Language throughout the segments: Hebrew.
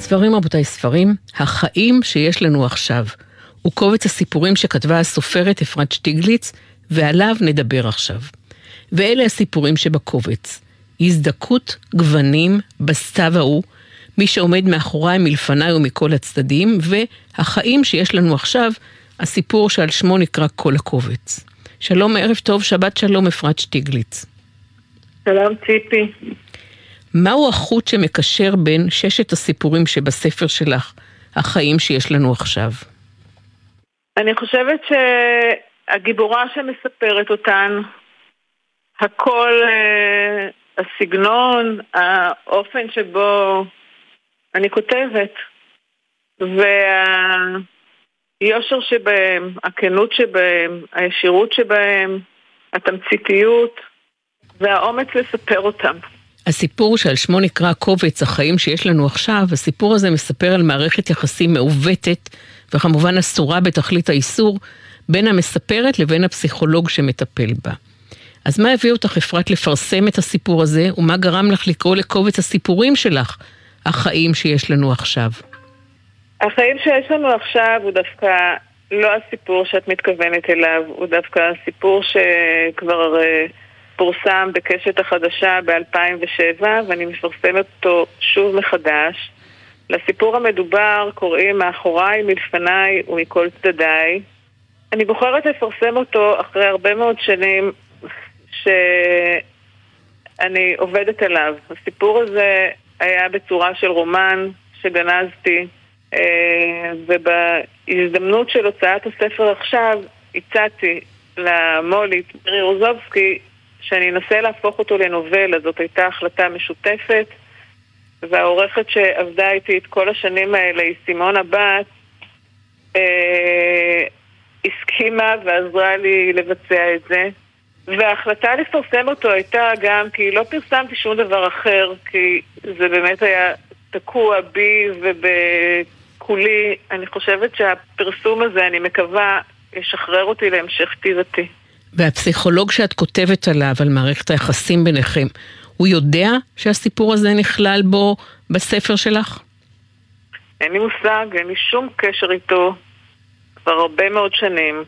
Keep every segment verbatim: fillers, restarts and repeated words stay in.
ספרים רבותיי ספרים, החיים שיש לנו עכשיו, הוא קובץ הסיפורים שכתבה הסופרת אפרת שטיגליץ, ועליו נדבר עכשיו. ואלה הסיפורים שבקובץ. הזדקות גוונים בסתיו ההוא, מי שעומד מאחוריי מלפניי ומכל הצדדים, והחיים שיש לנו עכשיו, הסיפור שעל שמו נקרא כל הקובץ. שלום, ערב טוב, שבת שלום אפרת שטיגליץ. שלום ציפי. מהו החוט שמקשר בין ששת הסיפורים שבספר שלך, החיים שיש לנו עכשיו? אני חושבת שהגיבורה שמספרת אותן, הכל, הסגנון, האופן שבו אני כותבת, והיושר שבהם, הכנות שבהם, הישירות שבהם, התמציתיות והאומץ לספר אותם. הסיפור שעל שמו נקרא קובץ החיים שיש לנו עכשיו, הסיפור הזה מספר על מערכת יחסים מעוותת, וכמובן אסורה בתכלית האיסור, בין המספרת לבין הפסיכולוג שמטפל בה. אז מה הביא אותך אפרת לפרסם את הסיפור הזה, ומה גרם לך לקרוא לקובץ הסיפורים שלך, החיים שיש לנו עכשיו? החיים שיש לנו עכשיו הוא דווקא לא הסיפור שאת מתכוונת אליו, הוא דווקא הסיפור שכבר פורסם בקשת החדשה ב-אלפיים ושבע, ואני מפרסמת אותו שוב מחדש. לסיפור המדובר קוראים מאחוריי, מלפניי ומכל צדדיי. אני בוחרת לפרסם אותו אחרי הרבה מאוד שנים שאני עובדת עליו. הסיפור הזה היה בצורה של רומן שגנזתי, ובהזדמנות של הוצאת הספר עכשיו הצעתי למולית מירי רוזובסקי שאני אנסה להפוך אותו לנובלה. זאת הייתה החלטה משותפת, והעורכת שעבדה איתי את כל השנים האלה היא סימונה בת, אה, הסכימה ועזרה לי לבצע את זה. וההחלטה לפרסם אותו הייתה גם כי לא פרסמתי שום דבר אחר, כי זה באמת היה תקוע בי ובכולי. אני חושבת שהפרסום הזה, אני מקווה, ישחרר אותי להמשך כתיבתי. והפסיכולוג שאת כותבת עליו, על מערכת היחסים ביניכם, הוא יודע שהסיפור הזה נכלל בו בספר שלך? אין לי מושג, אין לי שום קשר איתו כבר הרבה מאוד שנים.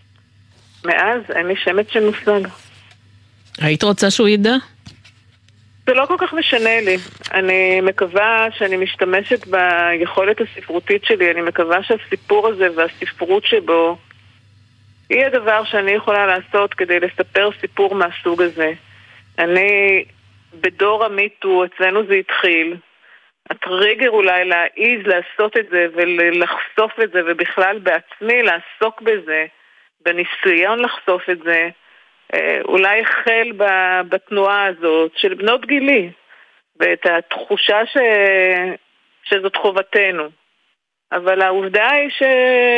מאז אין לי שמץ של מושג. היית רוצה שהוא ידע? זה לא כל כך משנה לי. אני מקווה שאני משתמשת ביכולת הספרותית שלי. אני מקווה שהסיפור הזה והספרות שבו היא הדבר שאני יכולה לעשות כדי לספר סיפור מהסוג הזה. אני בדור המיטו, אצלנו זה התחיל. הטריגר אולי להעיז לעשות את זה ולחשוף את זה, ובכלל בעצמי לעסוק בזה, בניסיון לחשוף את זה, אולי החל בתנועה הזאת של בנות גילי, ואת התחושה ש... שזאת חובתנו. אבל העובדה היא ש...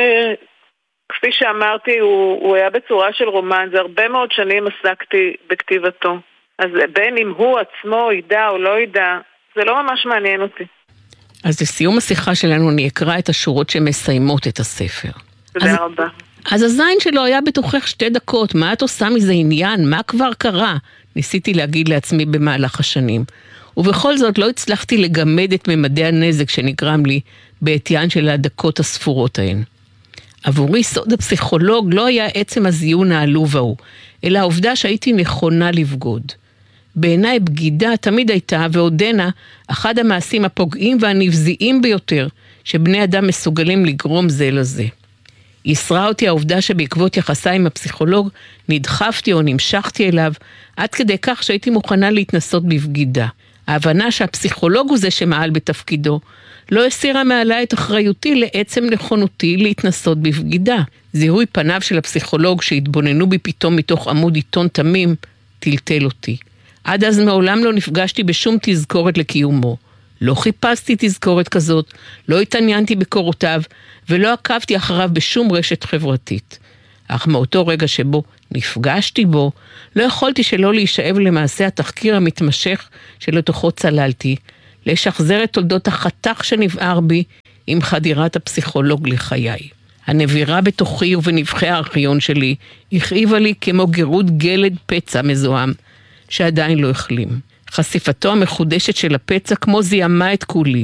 כפי שאמרתי, הוא, הוא היה בצורה של רומן, זה הרבה מאוד שנים עסקתי בכתיבתו. אז בין אם הוא עצמו ידע או לא ידע, זה לא ממש מעניין אותי. אז לסיום השיחה שלנו אני אקרא את השורות שמסיימות את הספר. תודה אז, רבה. אז הזין שלו היה בתוכך שתי דקות, מה את עושה מזה עניין? מה כבר קרה? ניסיתי להגיד לעצמי במהלך השנים. ובכל זאת לא הצלחתי לגמד את ממדי הנזק שנגרם לי בעטיין של הדקות הספורות ההן. עבורי סוד הפסיכולוג לא היה עצם הזיון העלוב ההוא, אלא העובדה שהייתי נכונה לבגוד. בעיניי בגידה תמיד הייתה ועודנה אחד המעשים הפוגעים והנבזיים ביותר שבני אדם מסוגלים לגרום זה לזה. יסרה אותי העובדה שבעקבות יחסה עם הפסיכולוג נדחפתי או נמשכתי אליו עד כדי כך שהייתי מוכנה להתנסות בבגידה. ההבנה שהפסיכולוג הוא זה שמעל בתפקידו לא הסירה מעלה את אחריותי לעצם נכונותי להתנסות בבגידה. זיהוי פניו של הפסיכולוג שהתבוננו בי פתאום מתוך עמוד עיתון תמים טלטל אותי. עד אז מעולם לא נפגשתי בשום תזכורת לקיומו. לא חיפשתי תזכורת כזאת, לא התעניינתי בקורותיו, ולא עקבתי אחריו בשום רשת חברתית. אך מאותו רגע שבו נפגשתי בו, לא יכולתי שלא להישאב למעשה התחקיר המתמשך שלתוכו צללתי, לשחזר את תולדות החתך שנבער בי עם חדירת הפסיכולוג לחיי. הנבירה בתוכי ובנבחי הארכיון שלי הכאיבה לי כמו גירוד גלד פצע מזוהם, שעדיין לא החלים. חשיפתו המחודשת של הפצע כמו זיהמה את כולי.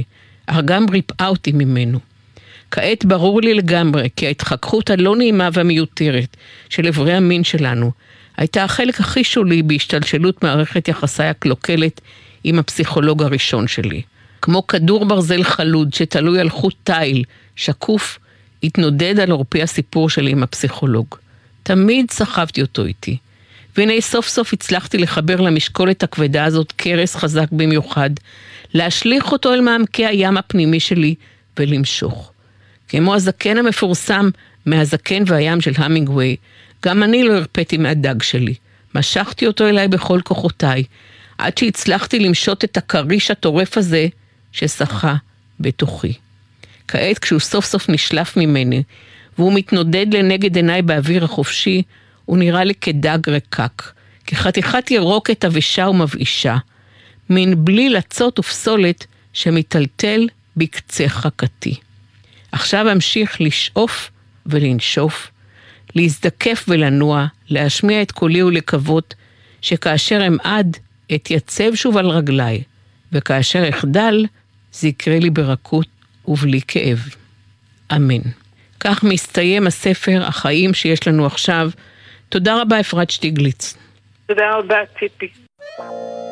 אך גם ריפאה אותי ממנו. כעת ברור לי לגמרי כי ההתחככות הלא נעימה והמיותרת של אברי המין שלנו הייתה החלק הכי שולי בהשתלשלות מערכת יחסיי הקלוקלת עם הפסיכולוג הראשון שלי. כמו כדור ברזל חלוד שתלוי על חוט תיל, שקוף, התנודד על עורפי הסיפור שלי עם הפסיכולוג. תמיד סחבתי אותו איתי. והנה סוף סוף הצלחתי לחבר למשקולת הכבדה הזאת קרס חזק במיוחד, להשליך אותו אל מעמקי הים הפנימי שלי ולמשוך. כמו הזקן המפורסם מהזקן והים של המינגווי, גם אני לא הרפאתי מהדג שלי. משכתי אותו אליי בכל כוחותיי, עד שהצלחתי למשות את הקריש הטורף הזה ששחה בתוכי. כעת כשהוא סוף סוף נשלף ממני, והוא מתנודד לנגד עיניי באוויר החופשי, הוא נראה לי כדג רקק, כחתיכת ירוקת אבישה ומבאישה, מין בלי לצות ופסולת שמטלטל בקצה חכתי. עכשיו אמשיך לשאוף ולנשוף, להזדקף ולנוע, להשמיע את קולי ולקוות, שכאשר אמעד אתייצב שוב על רגליי, וכאשר אחדל, זה יקרה לי ברכות ובלי כאב. אמן. כך מסתיים הספר החיים שיש לנו עכשיו. תודה רבה אפרת שטיגליץ. תודה רבה ציפי.